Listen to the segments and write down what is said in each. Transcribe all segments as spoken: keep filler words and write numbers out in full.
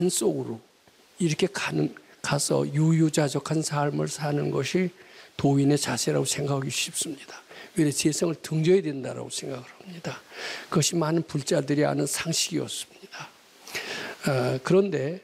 속으로 이렇게 가는, 가서 유유자적한 삶을 사는 것이 도인의 자세라고 생각하기 쉽습니다. 왜냐하면 세상을 등져야 된다고 생각을 합니다. 그것이 많은 불자들이 아는 상식이었습니다. 아, 그런데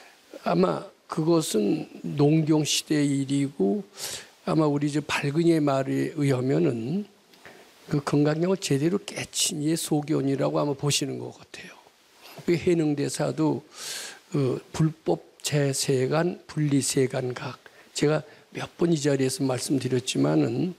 아마 그것은 농경 시대의 일이고 아마 우리 저 발근이의 말에 의하면은 그 건강경을 제대로 깨친 이의 소견이라고 아마 보시는 것 같아요. 그 해능대사도 그 불법 제세간 분리세간각, 제가 몇 번 이 자리에서 말씀드렸지만은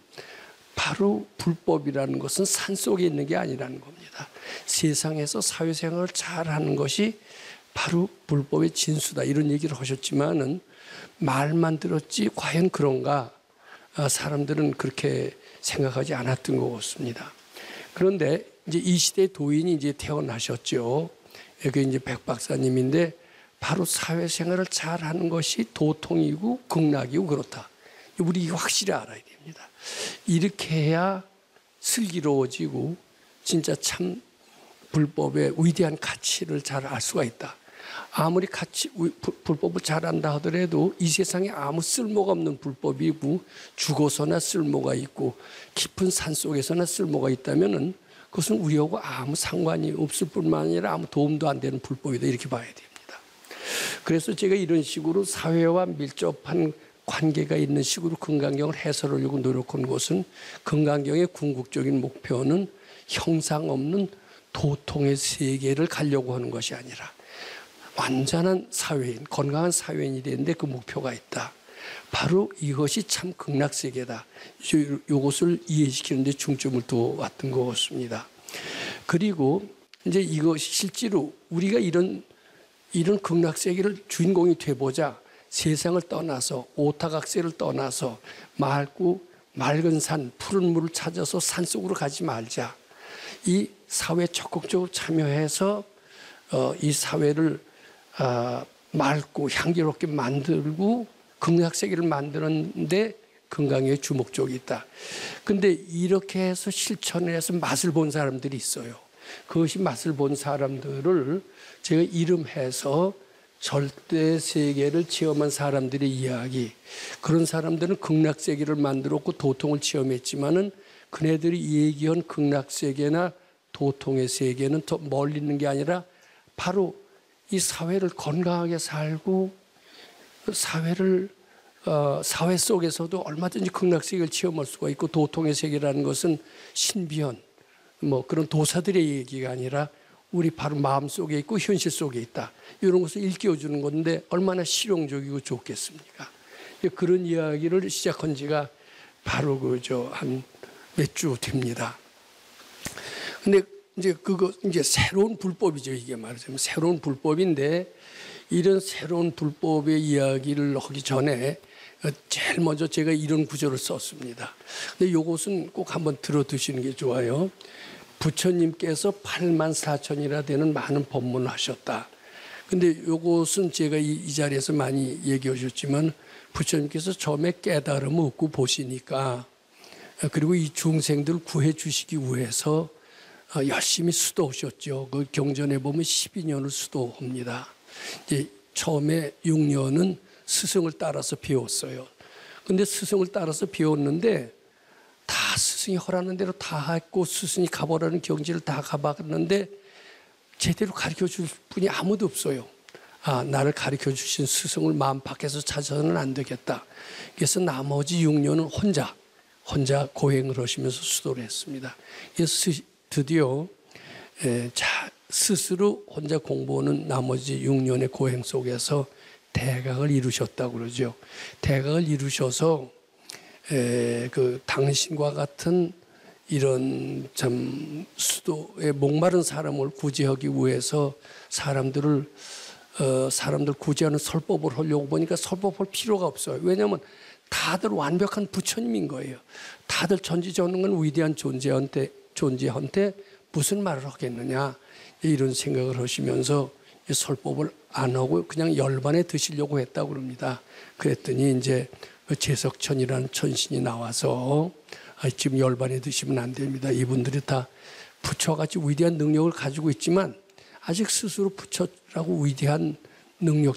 바로 불법이라는 것은 산속에 있는 게 아니라는 겁니다. 세상에서 사회생활을 잘하는 것이 바로 불법의 진수다, 이런 얘기를 하셨지만은 말만 들었지 과연 그런가? 아, 사람들은 그렇게 생각하지 않았던 것 같습니다. 그런데 이제 이 시대 도인이 이제 태어나셨죠. 여기 이제 백 박사님인데 바로 사회생활을 잘하는 것이 도통이고 극락이고 그렇다. 우리 이거 확실히 알아야 됩니다. 이렇게 해야 슬기로워지고 진짜 참 불법의 위대한 가치를 잘 알 수가 있다. 아무리 가치, 불법을 잘한다 하더라도 이 세상에 아무 쓸모가 없는 불법이고 죽어서나 쓸모가 있고 깊은 산속에서나 쓸모가 있다면은 그것은 우리하고 아무 상관이 없을 뿐만 아니라 아무 도움도 안 되는 불법이다, 이렇게 봐야 됩니다. 그래서 제가 이런 식으로 사회와 밀접한 관계가 있는 식으로 금강경을 해설하려고 노력한 것은, 금강경의 궁극적인 목표는 형상 없는 도통의 세계를 가려고 하는 것이 아니라 완전한 사회인, 건강한 사회인이 되는데 그 목표가 있다. 바로 이것이 참 극락세계다. 이것을 이해시키는 데 중점을 두어왔던 것 같습니다. 그리고 이제 이것이 실제로 우리가 이런 이런 극락세계를 주인공이 돼보자, 세상을 떠나서 오타각세를 떠나서 맑고 맑은 산, 푸른 물을 찾아서 산속으로 가지 말자. 이 사회에 적극적으로 참여해서 어, 이 사회를 어, 맑고 향기롭게 만들고 극락세계를 만드는데 금강의 주목적이 있다. 근데 이렇게 해서 실천을 해서 맛을 본 사람들이 있어요. 그것이 맛을 본 사람들을 제가 이름해서 절대 세계를 체험한 사람들의 이야기. 그런 사람들은 극락세계를 만들었고 도통을 체험했지만은 그네들이 얘기한 극락세계나 도통의 세계는 더 멀리 있는 게 아니라 바로 이 사회를 건강하게 살고 사회를 어, 사회 속에서도 얼마든지 극락세계를 체험할 수가 있고, 도통의 세계라는 것은 신비한 뭐 그런 도사들의 얘기가 아니라 우리 바로 마음속에 있고 현실 속에 있다. 이런 것을 일깨워주는 건데 얼마나 실용적이고 좋겠습니까? 그런 이야기를 시작한 지가 바로 그저 한 몇 주 됩니다. 근데 이제 그거 이제 새로운 불법이죠. 이게 말하자면 새로운 불법인데, 이런 새로운 불법의 이야기를 하기 전에 제일 먼저 제가 이런 구절을 썼습니다. 근데 이것은 꼭 한번 들어두시는 게 좋아요. 부처님께서 팔만 사천이나 되는 많은 법문을 하셨다. 근데 이것은 제가 이, 이 자리에서 많이 얘기해 주셨지만, 부처님께서 처음에 깨달음을 얻고 보시니까, 그리고 이 중생들 구해 주시기 위해서 열심히 수도하셨죠. 그 경전에 보면 십이 년을 수도합니다. 이제 처음에 육 년은 스승을 따라서 배웠어요. 근데 스승을 따라서 배웠는데 다 스승이 허락하는 대로 다 했고, 스승이 가보라는 경지를 다 가봤는데 제대로 가르쳐 줄 분이 아무도 없어요. 아, 나를 가르쳐 주신 스승을 마음 밖에서 찾아서는 안 되겠다. 그래서 나머지 육 년은 혼자 혼자 고행을 하시면서 수도를 했습니다. 그래서 드디어 자 스스로 혼자 공부하는 나머지 육 년의 고행 속에서 대각을 이루셨다고 그러죠. 대각을 이루셔서 에, 그 당신과 같은 이런 참 수도에 목마른 사람을 구제하기 위해서 사람들을 어, 사람들 구제하는 설법을 하려고 보니까 설법할 필요가 없어요. 왜냐하면 다들 완벽한 부처님인 거예요. 다들 전지전능한 위대한 존재한테 존재한테 무슨 말을 하겠느냐, 이런 생각을 하시면서 설법을 안 하고 그냥 열반에 드시려고 했다고 그럽니다. 그랬더니 이제 제석천이라는 천신이 나와서 지금 열반에 드시면 안 됩니다. 이분들이 다 부처같이 위대한 능력을 가지고 있지만 아직 스스로 부처라고 위대한 능력